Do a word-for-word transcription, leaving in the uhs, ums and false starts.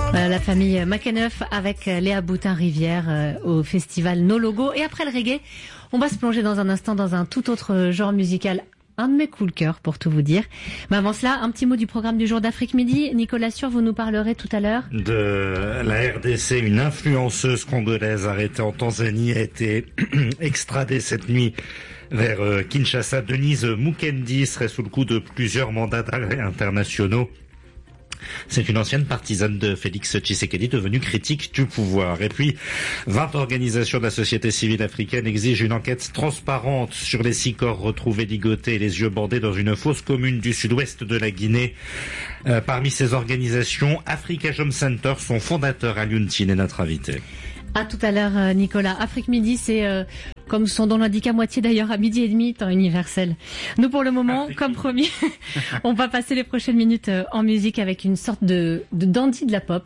Euh, la famille Makeneuf avec Léa Boutin-Rivière euh, au festival No Logo. Et après le reggae, on va se plonger dans un instant dans un tout autre genre musical. Un de mes coups de cœur, pour tout vous dire. Mais avant cela, un petit mot du programme du jour d'Afrique Midi. Nicolas Sûr, vous nous parlerez tout à l'heure de la R D C. Une influenceuse congolaise arrêtée en Tanzanie a été extradée cette nuit vers Kinshasa. Denise Mukendi serait sous le coup de plusieurs mandats d'arrêt internationaux. C'est une ancienne partisane de Félix Tshisekedi, devenue critique du pouvoir. Et puis, vingt organisations de la société civile africaine exigent une enquête transparente sur les six corps retrouvés ligotés et les yeux bandés dans une fosse commune du sud-ouest de la Guinée. Euh, parmi ces organisations, Africa Jom Center, son fondateur Alioune Tine est notre invité. À tout à l'heure, Nicolas. Afrique Midi, c'est, euh, comme son nom l'indique, à moitié d'ailleurs, à midi et demi, temps universel. Nous, pour le moment, Afrique. Comme promis, on va passer les prochaines minutes en musique avec une sorte de, de dandy de la pop.